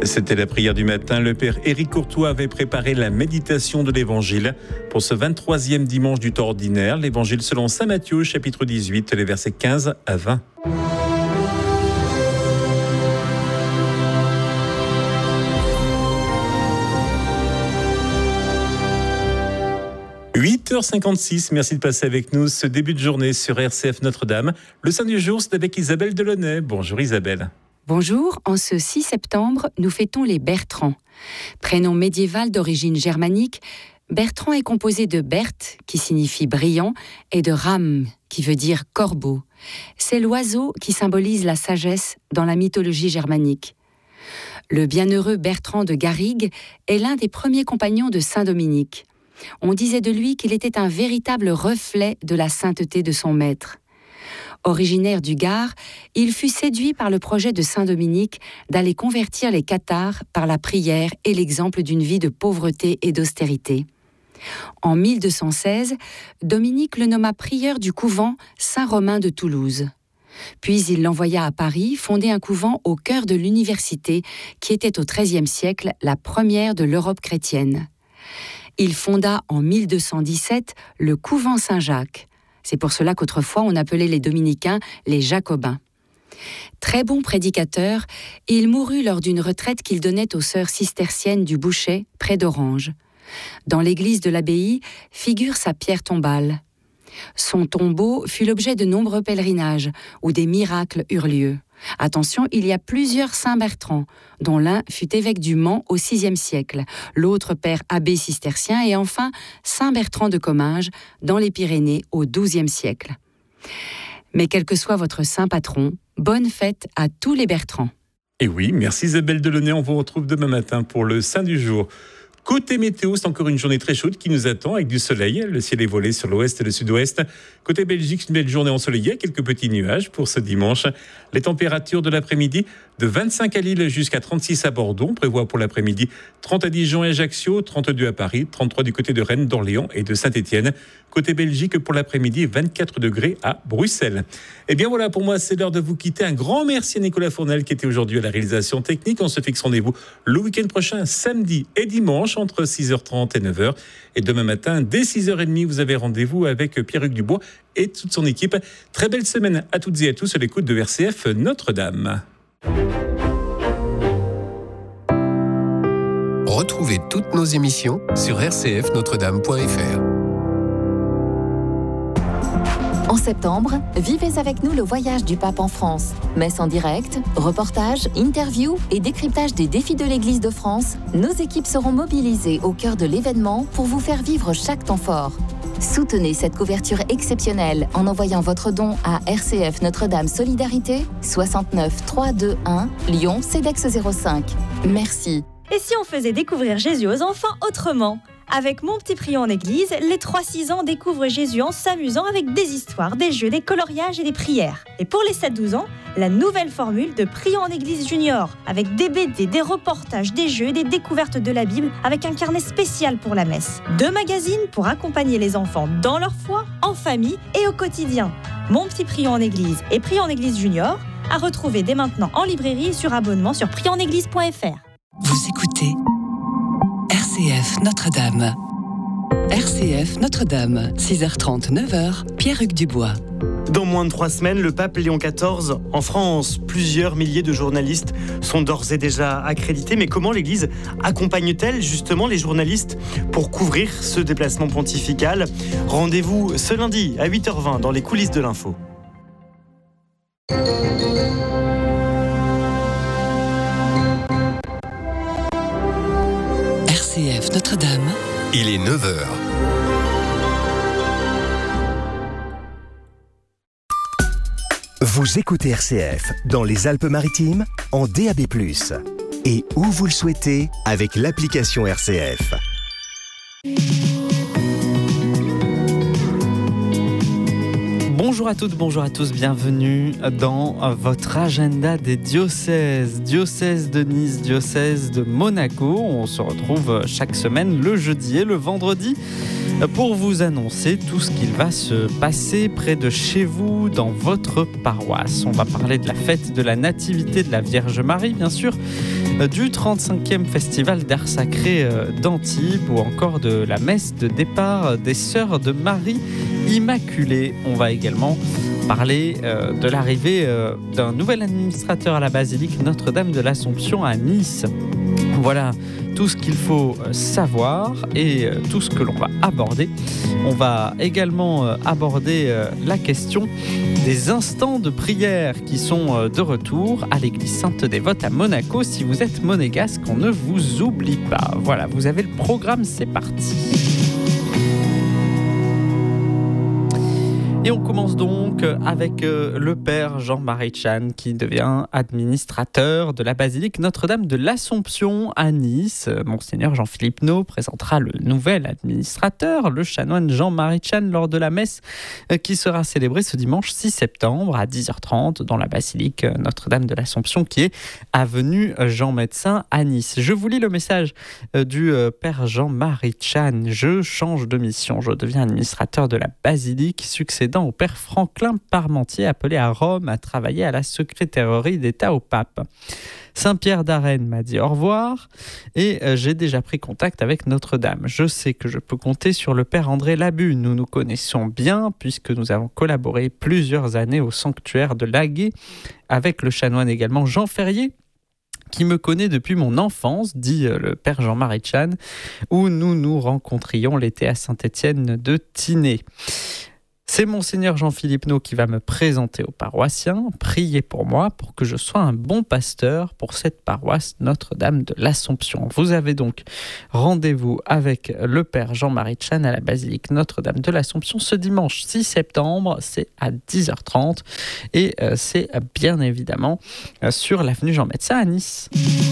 C'était la prière du matin. Le père Éric Courtois avait préparé la méditation de l'Évangile pour ce 23e dimanche du temps ordinaire. L'Évangile selon saint Matthieu, chapitre 18, les versets 15 à 20. « 8h56, merci de passer avec nous ce début de journée sur RCF Notre-Dame. Le Saint du jour, c'est avec Isabelle Delaunay. Bonjour Isabelle. Bonjour, en ce 6 septembre, nous fêtons les Bertrands. Prénom médiéval d'origine germanique, Bertrand est composé de Berthe, qui signifie brillant, et de Ram, qui veut dire corbeau. C'est l'oiseau qui symbolise la sagesse dans la mythologie germanique. Le bienheureux Bertrand de Garrigues est l'un des premiers compagnons de saint Dominique. On disait de lui qu'il était un véritable reflet de la sainteté de son maître. Originaire du Gard, il fut séduit par le projet de saint Dominique d'aller convertir les cathares par la prière et l'exemple d'une vie de pauvreté et d'austérité. En 1216, Dominique le nomma prieur du couvent Saint-Romain de Toulouse. Puis il l'envoya à Paris fonder un couvent au cœur de l'université qui était au XIIIe siècle la première de l'Europe chrétienne. Il fonda en 1217 le couvent Saint-Jacques. C'est pour cela qu'autrefois on appelait les dominicains les Jacobins. Très bon prédicateur, il mourut lors d'une retraite qu'il donnait aux sœurs cisterciennes du Bouchet, près d'Orange. Dans l'église de l'abbaye figure sa pierre tombale. Son tombeau fut l'objet de nombreux pèlerinages où des miracles eurent lieu. Attention, il y a plusieurs Saint Bertrand, dont l'un fut évêque du Mans au VIe siècle, l'autre père abbé cistercien et enfin Saint Bertrand de Comminges dans les Pyrénées au XIIe siècle. Mais quel que soit votre saint patron, bonne fête à tous les Bertrands. Et oui, merci Isabelle Delaunay, on vous retrouve demain matin pour le Saint du jour. Côté météo, c'est encore une journée très chaude qui nous attend avec du soleil. Le ciel est voilé sur l'ouest et le sud-ouest. Côté Belgique, une belle journée ensoleillée, quelques petits nuages pour ce dimanche. Les températures de l'après-midi, de 25 à Lille jusqu'à 36 à Bordeaux. On prévoit pour l'après-midi 30 à Dijon et Ajaccio, 32 à Paris, 33 du côté de Rennes, d'Orléans et de Saint-Étienne. Côté Belgique, pour l'après-midi, 24 degrés à Bruxelles. Et bien voilà, pour moi, c'est l'heure de vous quitter. Un grand merci à Nicolas Fournel qui était aujourd'hui à la réalisation technique. On se fixe rendez-vous le week-end prochain, samedi et dimanche, entre 6h30 et 9h. Et demain matin, dès 6h30, vous avez rendez-vous avec Pierre-Hugues Dubois et toute son équipe. Très belle semaine à toutes et à tous à l'écoute de RCF Notre-Dame. Retrouvez toutes nos émissions sur rcfnotredame.fr. En septembre, vivez avec nous le voyage du pape en France. Messe en direct, reportages, interviews et décryptage des défis de l'Église de France, nos équipes seront mobilisées au cœur de l'événement pour vous faire vivre chaque temps fort. Soutenez cette couverture exceptionnelle en envoyant votre don à RCF Notre-Dame Solidarité, 69 321 Lyon CEDEX 05. Merci. Et si on faisait découvrir Jésus aux enfants autrement ? Avec Mon Petit Prion en Église, les 3-6 ans découvrent Jésus en s'amusant avec des histoires, des jeux, des coloriages et des prières. Et pour les 7-12 ans, la nouvelle formule de Prion en Église Junior, avec des BD, des reportages, des jeux, des découvertes de la Bible, avec un carnet spécial pour la messe. 2 magazines pour accompagner les enfants dans leur foi, en famille et au quotidien. Mon Petit Prion en Église et Prion en Église Junior, à retrouver dès maintenant en librairie et sur abonnement sur prionenéglise.fr. Vous écoutez RCF Notre-Dame. RCF Notre-Dame, 6h30, 9h, Pierre-Hugues Dubois. Dans moins de 3 semaines, le pape Léon XIV en France. Plusieurs milliers de journalistes sont d'ores et déjà accrédités. Mais comment l'Église accompagne-t-elle justement les journalistes pour couvrir ce déplacement pontifical ? Rendez-vous ce lundi à 8h20 dans les coulisses de l'info. RCF Notre-Dame. Il est 9h. Vous écoutez RCF dans les Alpes-Maritimes en DAB+. Et où vous le souhaitez avec l'application RCF. Bonjour à toutes, bonjour à tous, bienvenue dans votre agenda des diocèses. Diocèse de Nice, diocèse de Monaco. On se retrouve chaque semaine le jeudi et le vendredi pour vous annoncer tout ce qu'il va se passer près de chez vous, dans votre paroisse. On va parler de la fête de la Nativité de la Vierge Marie, bien sûr, du 35e Festival d'Art Sacré d'Antibes ou encore de la messe de départ des Sœurs de Marie Immaculée. On va également parler de l'arrivée d'un nouvel administrateur à la basilique Notre-Dame de l'Assomption à Nice. Voilà tout ce qu'il faut savoir et tout ce que l'on va aborder. On va également aborder la question des instants de prière qui sont de retour à l'église Sainte-Dévote à Monaco. Si vous êtes monégasque, on ne vous oublie pas. Voilà, vous avez le programme, c'est parti. Et on commence donc avec le père Jean-Marie Chan qui devient administrateur de la basilique Notre-Dame de l'Assomption à Nice. Monseigneur Jean-Philippe Naud présentera le nouvel administrateur, le chanoine Jean-Marie Chan, lors de la messe qui sera célébrée ce dimanche 6 septembre à 10h30 dans la basilique Notre-Dame de l'Assomption qui est avenue Jean Médecin à Nice. Je vous lis le message du père Jean-Marie Chan. Je change de mission, je deviens administrateur de la basilique, succédant au père Franklin Parmentier, appelé à Rome à travailler à la secrétairerie d'État au pape. Saint-Pierre d'Arène m'a dit au revoir et j'ai déjà pris contact avec Notre-Dame. Je sais que je peux compter sur le père André Labu. Nous nous connaissons bien puisque nous avons collaboré plusieurs années au sanctuaire de Laguet avec le chanoine également Jean Ferrier, qui me connaît depuis mon enfance, dit le père Jean-Marie Chan, où nous nous rencontrions l'été à Saint-Étienne de Tinée. C'est Monseigneur Jean-Philippe Naud qui va me présenter aux paroissiens. Priez pour moi pour que je sois un bon pasteur pour cette paroisse Notre-Dame de l'Assomption. Vous avez donc rendez-vous avec le père Jean-Marie Chan à la basilique Notre-Dame de l'Assomption ce dimanche 6 septembre. C'est à 10h30 et c'est bien évidemment sur l'avenue Jean Médecin à Nice.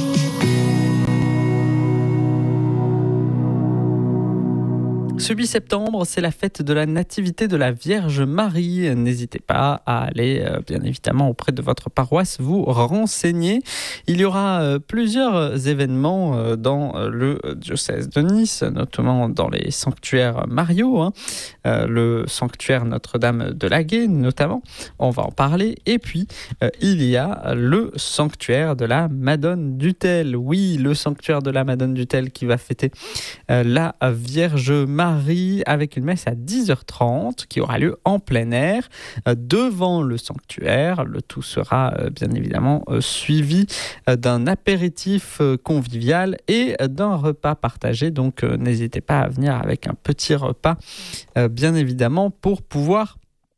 Ce 8 septembre, c'est la fête de la Nativité de la Vierge Marie. N'hésitez pas à aller, bien évidemment, auprès de votre paroisse, vous renseigner. Il y aura plusieurs événements dans le diocèse de Nice, notamment dans les sanctuaires Mariaux, le sanctuaire Notre-Dame de Laguet, notamment. On va en parler. Et puis, il y a le sanctuaire de la Madone d'Utel. Oui, le sanctuaire de la Madone d'Utel qui va fêter la Vierge Marie avec une messe à 10h30 qui aura lieu en plein air devant le sanctuaire. Le tout sera bien évidemment suivi d'un apéritif convivial et d'un repas partagé. Donc n'hésitez pas à venir avec un petit repas bien évidemment pour pouvoir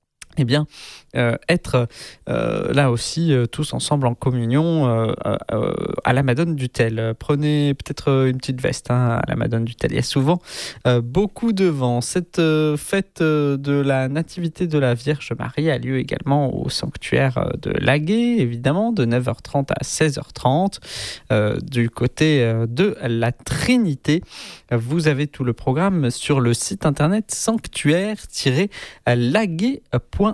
être là aussi tous ensemble en communion à la Madone d'Utel. Prenez peut-être une petite veste à la Madone d'Utel. Il y a souvent beaucoup de vent. Cette fête de la Nativité de la Vierge Marie a lieu également au sanctuaire de Laguet, évidemment, de 9h30 à 16h30 du côté de la Trinité. Vous avez tout le programme sur le site internet sanctuaire-laguet.fr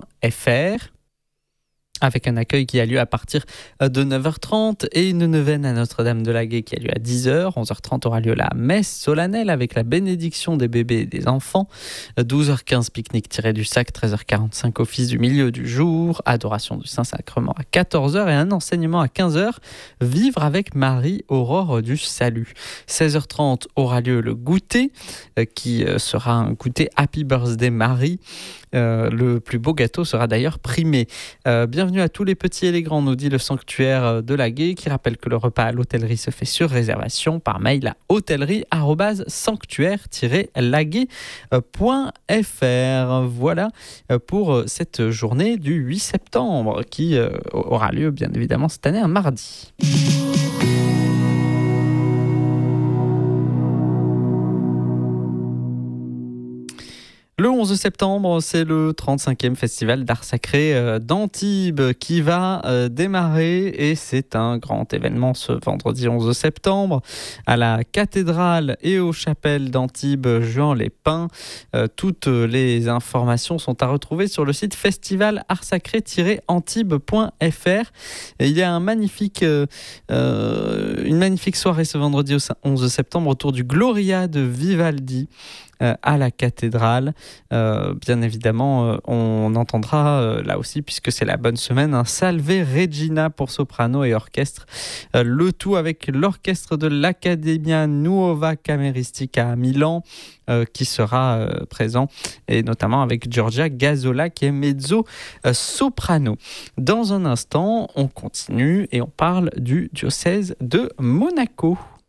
avec un accueil qui a lieu à partir de 9h30 et une neuvaine à Notre-Dame de Laguet qui a lieu à 10h. 11h30 aura lieu la messe solennelle avec la bénédiction des bébés et des enfants. 12h15, pique-nique tiré du sac. 13h45, office du milieu du jour. Adoration du Saint-Sacrement à 14h et un enseignement à 15h. Vivre avec Marie, Aurore du Salut. 16h30 aura lieu le goûter qui sera un goûter Happy Birthday Marie. Le plus beau gâteau sera d'ailleurs primé. Bienvenue à tous les petits et les grands, nous dit le sanctuaire de Laguet, qui rappelle que le repas à l'hôtellerie se fait sur réservation par mail à hôtellerie@sanctuaire-laguet.fr. Voilà pour cette journée du 8 septembre qui aura lieu bien évidemment cette année un mardi. Le 11 septembre, c'est le 35e Festival d'Art Sacré d'Antibes qui va démarrer et c'est un grand événement ce vendredi 11 septembre à la cathédrale et aux chapelles d'Antibes, Juan-les-Pins. Toutes les informations sont à retrouver sur le site festivalartsacré-antibes.fr. Il y a une magnifique soirée ce vendredi 11 septembre autour du Gloria de Vivaldi. à la cathédrale. Bien évidemment, on entendra là aussi, puisque c'est la bonne semaine, un Salve Regina pour soprano et orchestre. Le tout avec l'orchestre de l'Accademia Nuova Cameristica à Milan, qui sera présent, et notamment avec Giorgia Gazzola qui est mezzo-soprano. Dans un instant, on continue et on parle du diocèse de Monaco.